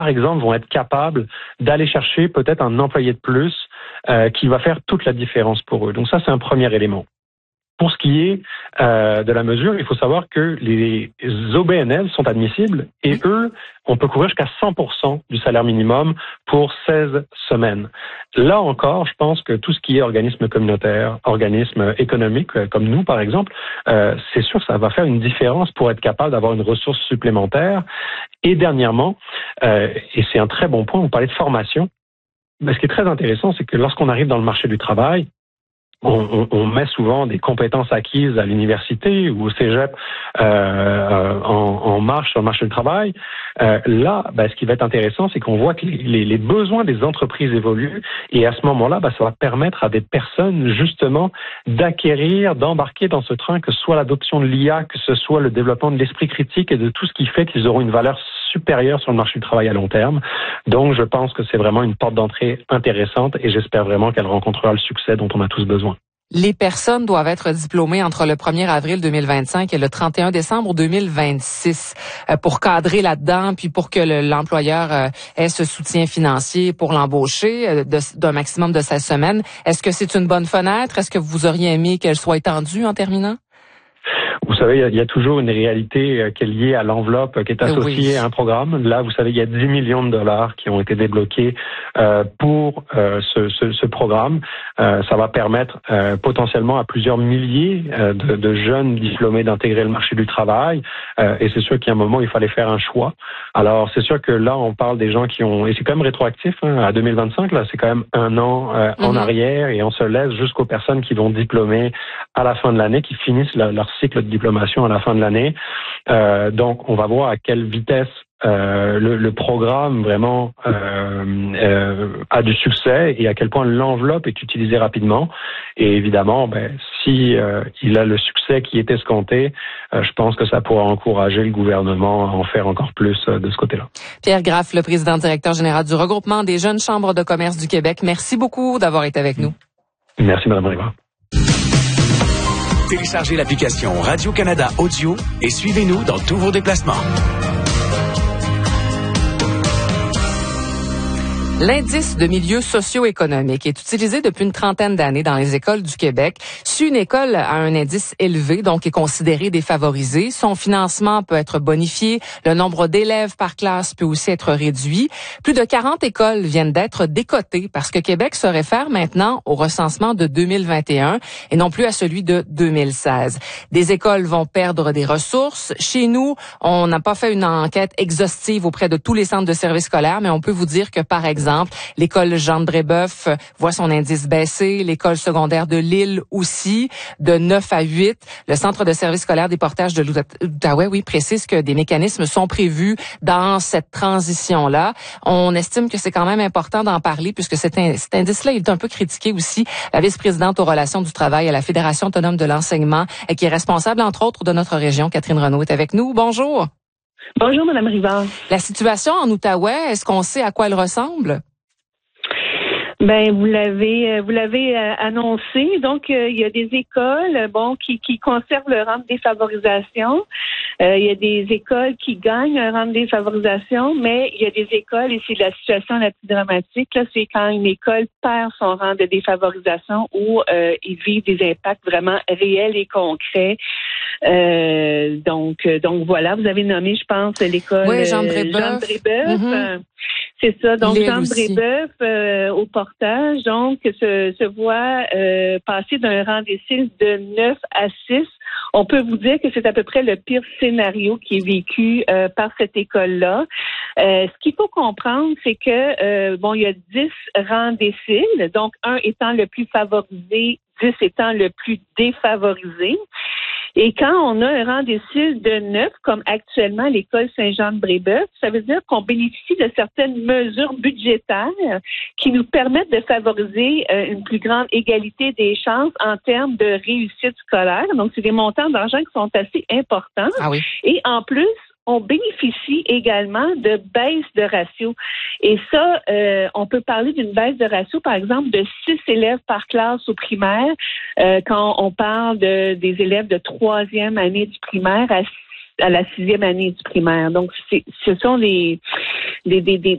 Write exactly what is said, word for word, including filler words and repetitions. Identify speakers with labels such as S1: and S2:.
S1: par exemple, vont être capables d'aller chercher peut-être un employé de plus euh, qui va faire toute la différence pour eux. Donc ça, c'est un premier élément. Pour ce qui est euh, de la mesure, il faut savoir que les O B N L sont admissibles et eux, on peut couvrir jusqu'à cent pour cent du salaire minimum pour seize semaines. Là encore, je pense que tout ce qui est organisme communautaire, organisme économique, comme nous par exemple, euh, c'est sûr que ça va faire une différence pour être capable d'avoir une ressource supplémentaire. Et dernièrement, euh, et c'est un très bon point, on parlait de formation. Mais ce qui est très intéressant, c'est que lorsqu'on arrive dans le marché du travail, On, on, on met souvent des compétences acquises à l'université ou au cégep euh, en, en marche sur le marché du travail. Euh, là, ben, ce qui va être intéressant, c'est qu'on voit que les, les, les besoins des entreprises évoluent et à ce moment-là, ben, ça va permettre à des personnes justement d'acquérir, d'embarquer dans ce train, que ce soit l'adoption de l'I A, que ce soit le développement de l'esprit critique et de tout ce qui fait qu'ils auront une valeur supérieure sur le marché du travail à long terme. Donc, je pense que c'est vraiment une porte d'entrée intéressante et j'espère vraiment qu'elle rencontrera le succès dont on a tous besoin.
S2: Les personnes doivent être diplômées entre le premier avril deux mille vingt-cinq et le trente et un décembre deux mille vingt-six euh, pour cadrer là-dedans, puis pour que le, l'employeur euh, ait ce soutien financier pour l'embaucher euh, de, d'un maximum de seize semaines. Est-ce que c'est une bonne fenêtre? Est-ce que vous auriez aimé qu'elle soit étendue en terminant?
S1: Vous savez, il y, y a toujours une réalité qui est liée à l'enveloppe qui est associée oui. à un programme. Là, vous savez, il y a dix millions de dollars qui ont été débloqués euh, pour euh, ce, ce, ce programme. Euh, ça va permettre euh, potentiellement à plusieurs milliers euh, de, de jeunes diplômés d'intégrer le marché du travail. Euh, et c'est sûr qu'il y a un moment où il fallait faire un choix. Alors, c'est sûr que là, on parle des gens qui ont... Et c'est quand même rétroactif hein, à deux mille vingt-cinq. Là, c'est quand même un an euh, mm-hmm. en arrière et on se laisse jusqu'aux personnes qui vont diplômer à la fin de l'année, qui finissent la, leur cycle de diplomation à la fin de l'année. Euh, donc, on va voir à quelle vitesse euh, le, le programme vraiment euh, euh, a du succès et à quel point l'enveloppe est utilisée rapidement. Et évidemment, ben, si euh, il a le succès qui est escompté, euh, je pense que ça pourra encourager le gouvernement à en faire encore plus euh, de ce côté-là.
S2: Pierre Graff, le président directeur général du regroupement des jeunes chambres de commerce du Québec, merci beaucoup d'avoir été avec nous.
S1: Merci, Mme Rivard.
S3: Téléchargez l'application Radio-Canada Audio et suivez-nous dans tous vos déplacements.
S2: L'indice de milieu socio-économique est utilisé depuis une trentaine d'années dans les écoles du Québec. Si une école a un indice élevé, donc est considérée défavorisée, son financement peut être bonifié, le nombre d'élèves par classe peut aussi être réduit. Plus de quarante écoles viennent d'être décotées parce que Québec se réfère maintenant au recensement de deux mille vingt et un et non plus à celui de deux mille seize. Des écoles vont perdre des ressources. Chez nous, on n'a pas fait une enquête exhaustive auprès de tous les centres de services scolaires, mais on peut vous dire que, par exemple, l'école Jean de Brébeuf voit son indice baisser, l'école secondaire de Lille aussi, de neuf à huit. Le centre de service scolaire des portages de l'Outaouais, oui, précise que des mécanismes sont prévus dans cette transition-là. On estime que c'est quand même important d'en parler puisque cet, cet indice-là est un peu critiqué aussi. La vice-présidente aux relations du travail à la Fédération autonome de l'enseignement et qui est responsable, entre autres, de notre région, Catherine Renaud, est avec nous. Bonjour.
S4: Bonjour, Mme Rivard.
S2: La situation en Outaouais, est-ce qu'on sait à quoi elle ressemble?
S4: Ben, vous l'avez, vous l'avez annoncé. Donc, euh, il y a des écoles, bon, qui, qui conservent le rang de défavorisation. Euh, il y a des écoles qui gagnent un rang de défavorisation, mais il y a des écoles, et c'est la situation la plus dramatique, là, c'est quand une école perd son rang de défavorisation où euh, ils vivent des impacts vraiment réels et concrets. Euh, donc, donc voilà, vous avez nommé, je pense, l'école
S2: oui, Jean de Brébeuf.
S4: Jean de Brébeuf.
S2: Mm-hmm.
S4: C'est ça. Donc,
S2: Lille
S4: Jean de
S2: aussi.
S4: Brébeuf euh, au portage, donc, se, se voit euh, passer d'un rang décile de neuf à six. On peut vous dire que c'est à peu près le pire scénario qui est vécu euh, par cette école-là. Euh, ce qu'il faut comprendre, c'est que, euh, bon, il y a dix rangs déciles, donc un étant le plus favorisé, dix étant le plus défavorisé. Et quand on a un rang décile de neuf, comme actuellement l'école Saint-Jean-de-Brébeuf, ça veut dire qu'on bénéficie de certaines mesures budgétaires qui nous permettent de favoriser euh, une plus grande égalité des chances en termes de réussite scolaire. Donc, c'est des montants d'argent qui sont assez importants.
S2: Ah oui.
S4: Et en plus, on bénéficie également de baisse de ratio. Et ça, euh, on peut parler d'une baisse de ratio, par exemple, de six élèves par classe au primaire, euh, quand on parle de, des élèves de troisième année du primaire à à la sixième année du primaire. Donc, c'est, ce sont des, des, des, des,